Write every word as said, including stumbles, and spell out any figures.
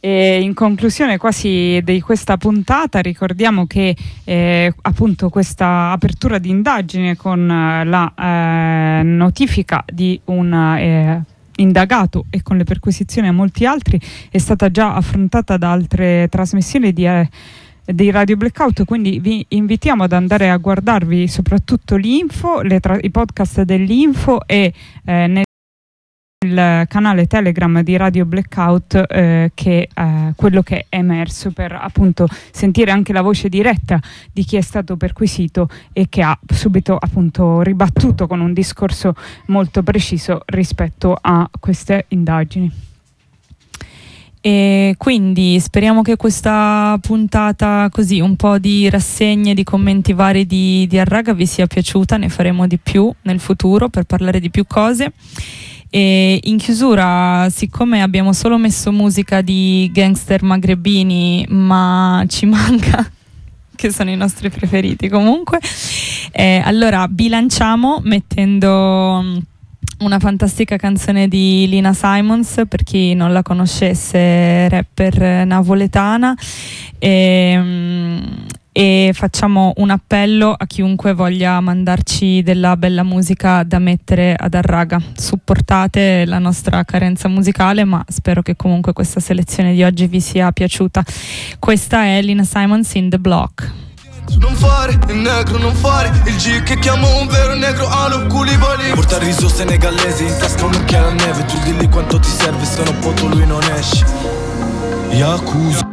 E in conclusione quasi di questa puntata ricordiamo che eh, appunto questa apertura di indagine con la eh, notifica di un eh, indagato e con le perquisizioni a molti altri è stata già affrontata da altre trasmissioni di, eh, di Radio Blackout, quindi vi invitiamo ad andare a guardarvi soprattutto l'info, le tra- i podcast dell'info e eh, nel il canale Telegram di Radio Blackout, eh, che eh, quello che è emerso, per appunto sentire anche la voce diretta di chi è stato perquisito e che ha subito appunto ribattuto con un discorso molto preciso rispetto a queste indagini. E quindi speriamo che questa puntata, così un po' di rassegne, di commenti vari di, di Arraga vi sia piaciuta. Ne faremo di più nel futuro per parlare di più cose. E in chiusura, siccome abbiamo solo messo musica di gangster magrebini, ma ci manca, che sono i nostri preferiti comunque, eh, allora bilanciamo mettendo una fantastica canzone di Lina Simons, per chi non la conoscesse, rapper napoletana, e, e facciamo un appello a chiunque voglia mandarci della bella musica da mettere ad Arraga. Supportate la nostra carenza musicale, ma spero che comunque questa selezione di oggi vi sia piaciuta. Questa è Lina Simons in The Block. Non fare il negro, non fare il G che chiamo un vero negro alo Koulibaly. Porta il riso senegalese in tasca un occhiale a neve. Tu dilli quanto ti serve, se no poto lui non esce. Yakuza.